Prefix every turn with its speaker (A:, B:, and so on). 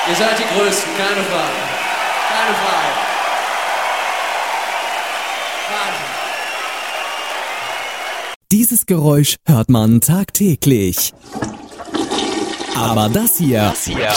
A: Ihr seid die Größten, keine Frage. Keine Frage. Wahnsinn.
B: Dieses Geräusch hört man tagtäglich. Aber das hier